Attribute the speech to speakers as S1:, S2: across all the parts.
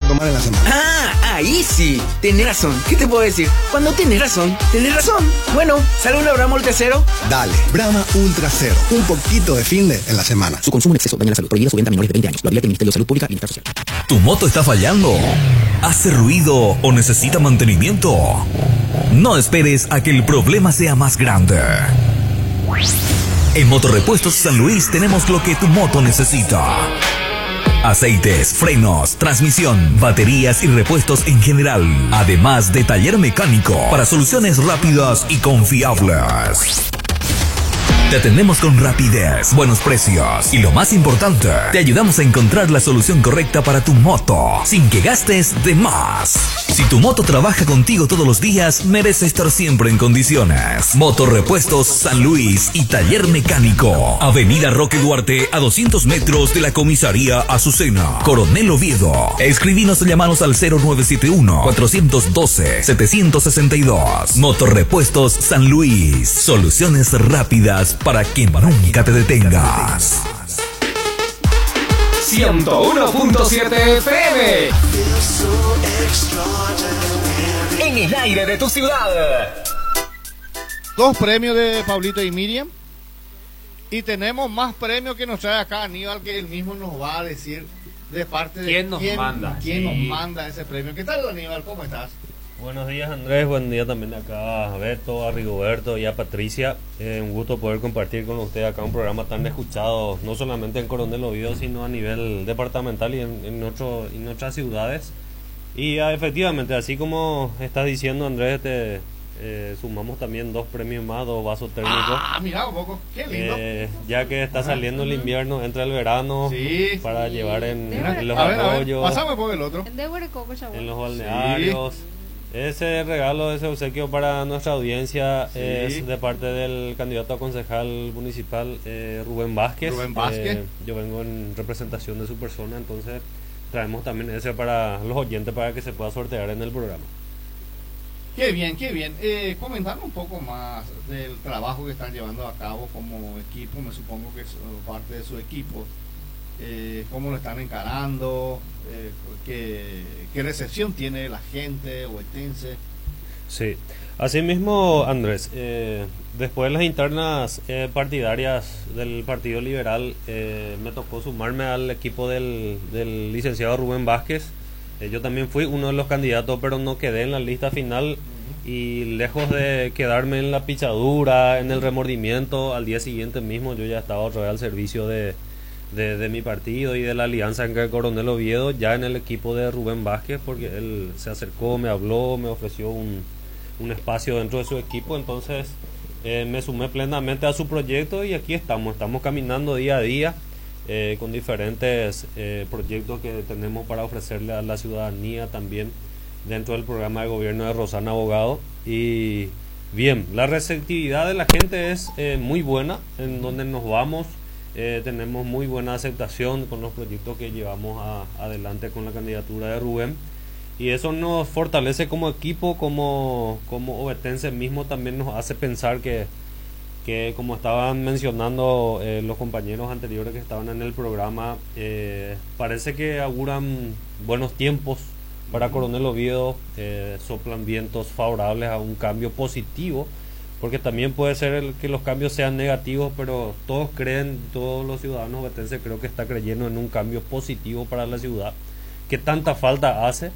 S1: tomar en la semana.
S2: Ah, ahí sí. Tenés razón. ¿Qué te puedo decir? Cuando tenés razón, tenés razón. Bueno, ¿sale una Brahma Ultra Cero?
S1: Dale, Brahma Ultra Cero. Un poquito de finde en la semana.
S2: Su consumo en exceso daña la salud. Prohibida su venta a menores de 20 años. Lo advierte el Ministerio de Salud Pública y Bienestar Social.
S3: ¿Tu moto está fallando? ¿Hace ruido o necesita mantenimiento? No esperes a que el problema sea más grande. En Motorrepuestos San Luis tenemos lo que tu moto necesita: aceites, frenos, transmisión, baterías y repuestos en general. Además de taller mecánico para soluciones rápidas y confiables. Te atendemos con rapidez, buenos precios y lo más importante, te ayudamos a encontrar la solución correcta para tu moto sin que gastes de más. Si tu moto trabaja contigo todos los días, merece estar siempre en condiciones. Motorrepuestos San Luis y Taller Mecánico. Avenida Roque Duarte, a 200 metros de la Comisaría Azucena, Coronel Oviedo. Escribinos o llamanos al 0971-412-762. Motorrepuestos San Luis. Soluciones rápidas para que nunca te detengas.
S4: 101.7 FM. En el aire de tu ciudad.
S5: 2 premios de Pablito y Miriam. Y tenemos más premios que nos trae acá Aníbal, que él mismo nos va a decir de parte de
S6: quién nos manda.
S5: ¿Quién
S6: Sí.
S5: nos manda ese premio? ¿Qué tal, Aníbal? ¿Cómo estás?
S7: Buenos días, Andrés, buen día también acá a Beto, a Rigoberto y a Patricia. Un gusto poder compartir con ustedes acá un programa tan escuchado, no solamente en Coronel Oviedo, sino a nivel departamental y en otras ciudades. Y efectivamente, así como estás diciendo, Andrés, sumamos también 2 premios más, 2 vasos térmicos.
S5: Ah, mira un poco, qué lindo.
S7: Ya que está saliendo el invierno, entra el verano,
S5: Sí.
S7: para llevar en los
S5: A ver,
S7: arroyos,
S5: pasame por el otro.
S7: en los balnearios. Ese regalo, ese obsequio para nuestra audiencia es de parte del candidato a concejal municipal Rubén Vázquez. Yo vengo en representación de su persona, entonces traemos también ese para los oyentes para que se pueda sortear en el programa.
S5: Qué bien, qué bien. Comentarme un poco más del trabajo que están llevando a cabo como equipo, me supongo que es parte de su equipo. ¿Cómo lo están encarando? ¿Qué recepción tiene la gente huetense?
S7: Sí, asimismo, Andrés, después de las internas partidarias del Partido Liberal, me tocó sumarme al equipo del licenciado Rubén Vázquez. Yo también fui uno de los candidatos, pero no quedé en la lista final. Y lejos de quedarme en la pichadura, en el remordimiento, al día siguiente mismo yo ya estaba otra vez al servicio de mi partido y de la alianza en el Coronel Oviedo, ya en el equipo de Rubén Vázquez, porque él se acercó, me habló, me ofreció un espacio dentro de su equipo. Entonces me sumé plenamente a su proyecto y aquí estamos caminando día a día con diferentes proyectos que tenemos para ofrecerle a la ciudadanía también dentro del programa de gobierno de Rosana Abogado. Y bien, la receptividad de la gente es muy buena en donde nos vamos. Tenemos muy buena aceptación con los proyectos que llevamos adelante con la candidatura de Rubén, y eso nos fortalece como equipo, como ovetense mismo. También nos hace pensar que como estaban mencionando los compañeros anteriores que estaban en el programa, parece que auguran buenos tiempos para Coronel Oviedo, soplan vientos favorables a un cambio positivo, porque también puede ser que los cambios sean negativos, pero todos los ciudadanos ovetenses creo que está creyendo en un cambio positivo para la ciudad, que tanta falta hace,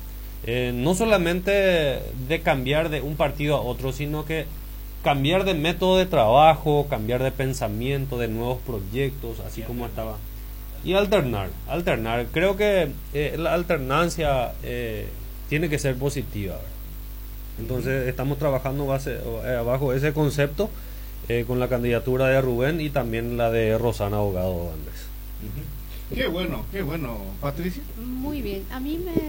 S7: no solamente de cambiar de un partido a otro, sino que cambiar de método de trabajo, cambiar de pensamiento, de nuevos proyectos, así como estaba, y alternar. Creo que la alternancia tiene que ser positiva, ¿verdad? Entonces estamos trabajando bajo ese concepto, con la candidatura de Rubén y también la de Rosana Abogado, Andrés.
S5: Qué bueno, Patricia.
S8: Muy bien, a mí me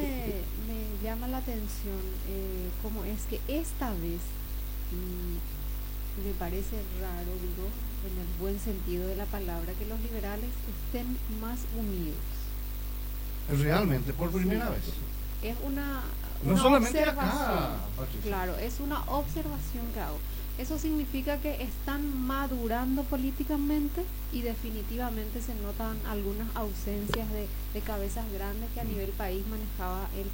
S8: llama la atención cómo es que esta vez me parece raro, digo, en el buen sentido de la palabra, que los liberales estén más unidos.
S5: Realmente, por primera vez.
S8: Es una
S5: No solamente
S8: observación.
S5: acá, Patricia.
S8: Claro, es una observación que hago. Eso significa que están madurando políticamente y definitivamente se notan algunas ausencias de cabezas grandes que a nivel país manejaba el